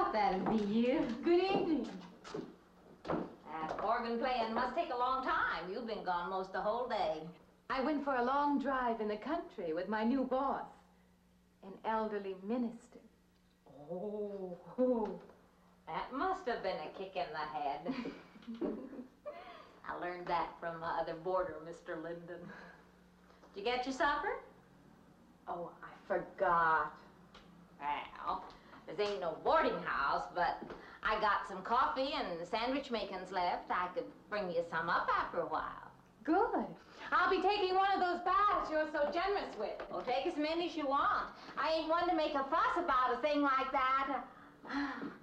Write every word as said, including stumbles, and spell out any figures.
thought that'd be you. Good evening. That organ playing must take a long time. You've been gone most the whole day. I went for a long drive in the country with my new boss, an elderly minister. Oh, that must have been a kick in the head. I learned that from my other boarder, Mister Linden. Did you get your supper? Oh, I forgot. Well, this ain't no boarding house, but I got some coffee and sandwich makings left. I could bring you some up after a while. Good. I'll be taking one of those baths you're so generous with. Well, take as many as you want. I ain't one to make a fuss about a thing like that.